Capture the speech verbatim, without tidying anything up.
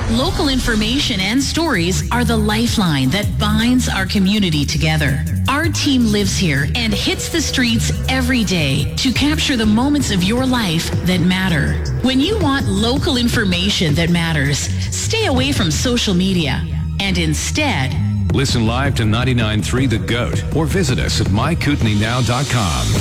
Local information and stories are the lifeline that binds our community together. Our team lives here and hits the streets every day to capture the moments of your life that matter. When you want local information that matters, stay away from social media and instead listen live to ninety-nine point three The Goat or visit us at my kootenai now dot com.